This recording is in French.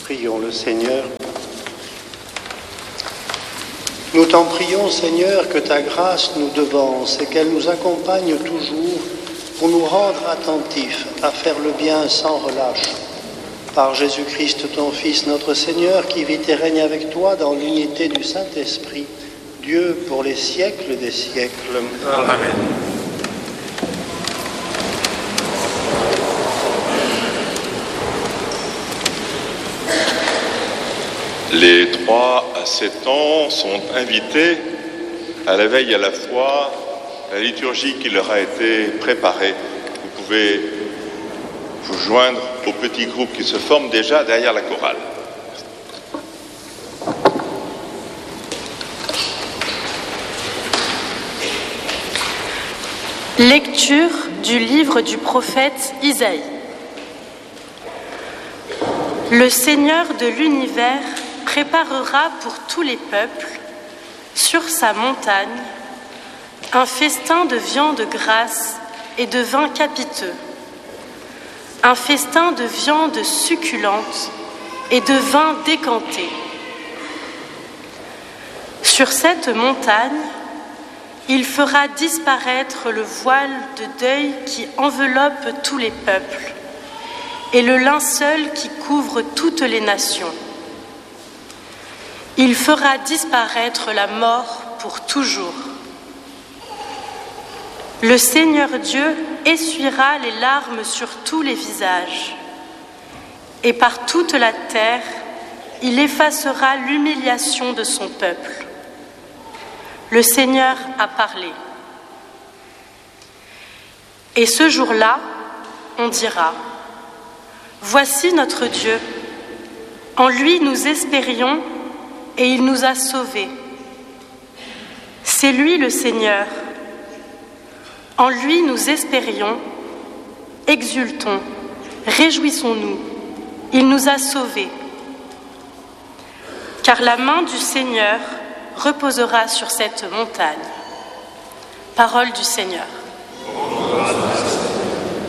Prions le Seigneur. Nous t'en prions, Seigneur, que ta grâce nous devance et qu'elle nous accompagne toujours pour nous rendre attentifs à faire le bien sans relâche. Par Jésus-Christ, ton Fils, notre Seigneur, qui vit et règne avec toi dans l'unité du Saint-Esprit, Dieu pour les siècles des siècles. Amen. Les 3 à 7 ans sont invités à la veille à la foi, la liturgie qui leur a été préparée. Vous pouvez vous joindre au petit groupe qui se forme déjà derrière la chorale. Lecture du livre du prophète Isaïe. Le Seigneur de l'univers préparera pour tous les peuples, sur sa montagne, un festin de viande grasse et de vin capiteux, un festin de viande succulente et de vin décanté. Sur cette montagne, il fera disparaître le voile de deuil qui enveloppe tous les peuples et le linceul qui couvre toutes les nations. Il fera disparaître la mort pour toujours. Le Seigneur Dieu essuiera les larmes sur tous les visages, et par toute la terre, il effacera l'humiliation de son peuple. Le Seigneur a parlé. Et ce jour-là, on dira : voici notre Dieu. En lui nous espérions et il nous a sauvés. C'est lui le Seigneur. En lui nous espérions, exultons, réjouissons-nous. Il nous a sauvés. Car la main du Seigneur reposera sur cette montagne. Parole du Seigneur.